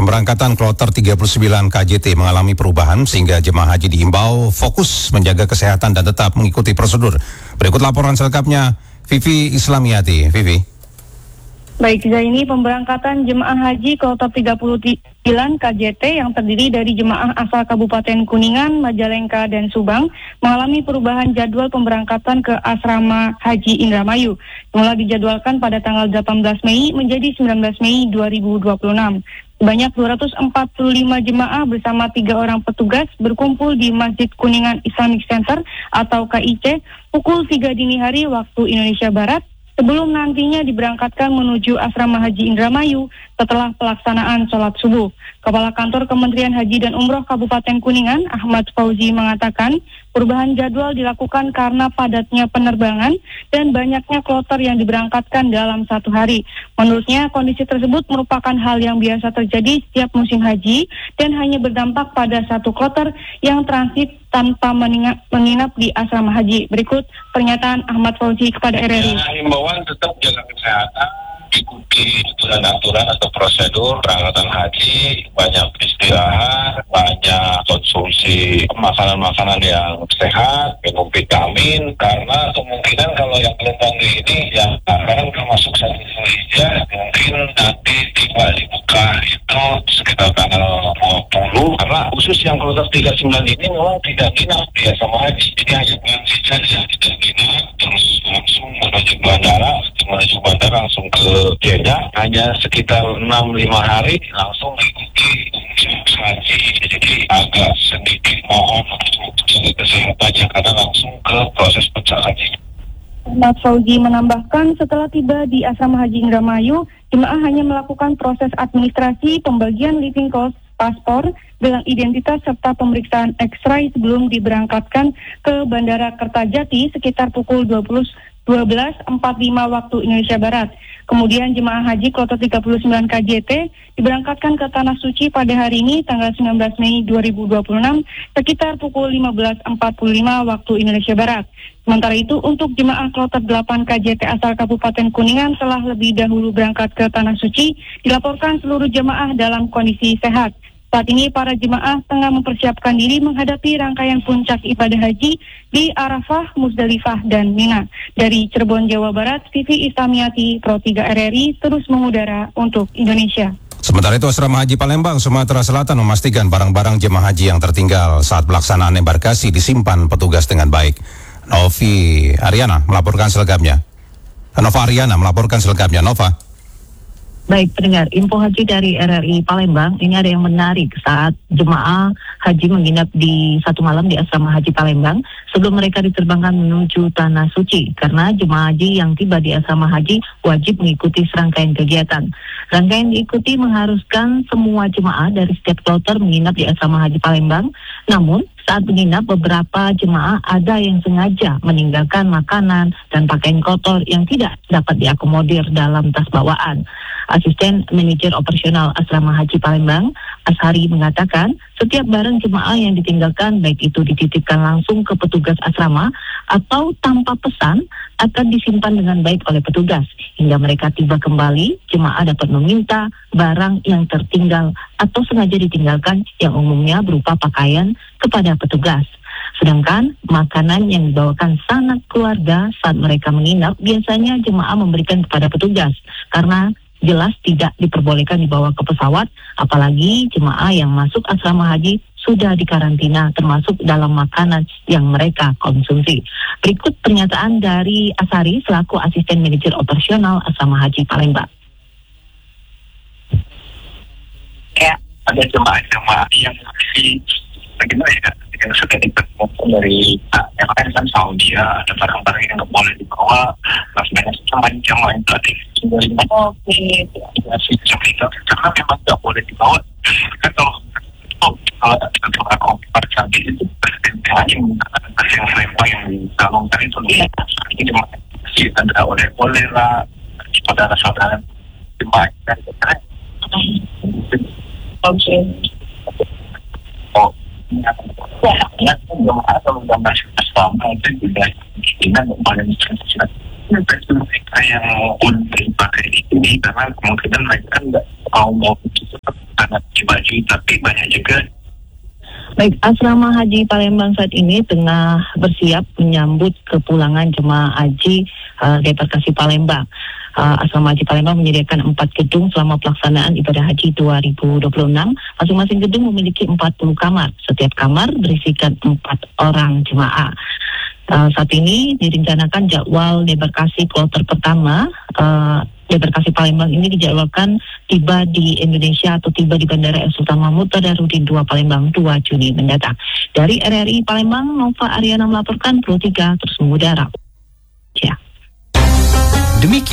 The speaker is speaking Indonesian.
Pemberangkatan kloter 39 KJT mengalami perubahan sehingga jemaah haji diimbau fokus menjaga kesehatan dan tetap mengikuti prosedur. Berikut laporan selengkapnya Vivi Islamiati. Vivi. Baik, Zaini, pemberangkatan jemaah haji kloter 39 KJT yang terdiri dari jemaah asal Kabupaten Kuningan, Majalengka, dan Subang mengalami perubahan jadwal pemberangkatan ke asrama haji Indramayu. Semula dijadwalkan pada tanggal 18 Mei menjadi 19 Mei 2026. Sebanyak 245 jemaah bersama 3 orang petugas berkumpul di Masjid Kuningan Islamic Center atau KIC pukul 3 dini hari waktu Indonesia Barat, sebelum nantinya diberangkatkan menuju asrama haji Indramayu setelah pelaksanaan sholat subuh. Kepala Kantor Kementerian Haji dan Umroh Kabupaten Kuningan, Ahmad Fauzi, mengatakan perubahan jadwal dilakukan karena padatnya penerbangan dan banyaknya kloter yang diberangkatkan dalam satu hari. Menurutnya, kondisi tersebut merupakan hal yang biasa terjadi setiap musim haji dan hanya berdampak pada satu kloter yang transit tanpa menginap di asrama haji. Berikut pernyataan Ahmad Fauzi kepada RRI. Himbauan tetap jaga kesehatan, ikuti aturan-aturan atau prosedur perangkatan haji, banyak istirahat, banyak konsumsi makanan-makanan yang sehat, minum vitamin, karena kemungkinan kalau yang gelombang ini yang akan masuk 1 Zulhijjah mungkin nanti tiba di Mekah itu sekitar tanggal 20, karena khusus yang kloter 39 ini memang tidak nginap di asrama haji, jadi hanya transit saja, tidak nginap, terus langsung menuju bandara langsung ke Jeddah, hanya sekitar 6-5 hari langsung mengikuti haji. Jadi agak sedikit mohon untuk jaga kesehatannya karena langsung ke proses pencak haji. Ahmad Fauzi menambahkan setelah tiba di asrama haji Indramayu, jemaah hanya melakukan proses administrasi, pembagian living cost, paspor, gelang identitas serta pemeriksaan X-ray sebelum diberangkatkan ke Bandara Kertajati sekitar pukul 12.45 waktu Indonesia Barat. Kemudian jemaah haji kloter 39 KJT diberangkatkan ke Tanah Suci pada hari ini tanggal 19 Mei 2026 sekitar pukul 15.45 waktu Indonesia Barat. Sementara itu untuk jemaah kloter 8 KJT asal Kabupaten Kuningan telah lebih dahulu berangkat ke Tanah Suci, dilaporkan seluruh jemaah dalam kondisi sehat. Saat ini para jemaah tengah mempersiapkan diri menghadapi rangkaian puncak ibadah haji di Arafah, Muzdalifah, dan Mina. Dari Cirebon, Jawa Barat, Vivi Islamiati, Pro 3 RRI, terus mengudara untuk Indonesia. Sementara itu, Asrama Haji Palembang, Sumatera Selatan memastikan barang-barang jemaah haji yang tertinggal saat pelaksanaan embarkasi disimpan petugas dengan baik. Nova Ariana melaporkan selengkapnya. Nova. Baik, pendengar, info haji dari RRI Palembang, ini ada yang menarik saat jemaah haji menginap di satu malam di asrama haji Palembang sebelum mereka diterbangkan menuju Tanah Suci, karena jemaah haji yang tiba di asrama haji wajib mengikuti serangkaian kegiatan. Rangkaian diikuti mengharuskan semua jemaah dari setiap kloter menginap di asrama haji Palembang, namun saat menginap beberapa jemaah ada yang sengaja meninggalkan makanan dan pakaian kotor yang tidak dapat diakomodir dalam tas bawaan. Asisten Manajer Operasional Asrama Haji Palembang, Ashari, mengatakan setiap barang jemaah yang ditinggalkan, baik itu dititipkan langsung ke petugas asrama atau tanpa pesan, akan disimpan dengan baik oleh petugas. Hingga mereka tiba kembali, jemaah dapat meminta barang yang tertinggal atau sengaja ditinggalkan yang umumnya berupa pakaian kepada petugas. Sedangkan makanan yang dibawakan sanak keluarga saat mereka menginap biasanya jemaah memberikan kepada petugas karena jelas tidak diperbolehkan dibawa ke pesawat, apalagi jemaah yang masuk asrama haji sudah dikarantina termasuk dalam makanan yang mereka konsumsi. Berikut pernyataan dari Asari selaku Asisten Manajer Operasional Asrama Haji Palembang. Ya, ada jemaah-jemaah yang masih bagaimana ya, yang sudah ditemukan dari yang lain kan Saudi ya, ada barang-barang yang nggak boleh dibawa, banyak jemaah yang tadi karena memang nggak boleh dibawa. Kan kalau ada kompar canggih itu yang selempang yang digalungkan itu ini masih ada oleh-oleh lah, saudara-saudara jemaah kan. Ya, atau gambar selama itu juga kemungkinan paling itu mereka yang udah pakai ini karena kemungkinan mereka nggak mau sangat maju, tapi banyak juga. Baik, asrama haji Palembang saat ini tengah bersiap menyambut kepulangan jemaah haji debarkasi Palembang. Asrama haji Palembang menyediakan 4 gedung selama pelaksanaan ibadah haji 2026. Masing-masing gedung memiliki 40 kamar. Setiap kamar berisikan 4 orang jemaah. Saat ini direncanakan jadwal debarkasi kloter pertama debarkasi Palembang ini dijadwalkan tiba di Indonesia atau tiba di Bandara Sultan Mahmud Badarudin II Palembang 2 Juni mendatang. Dari RRI Palembang, Nova Ariana melaporkan Pro 3 terus mengudara. Ya. Demikian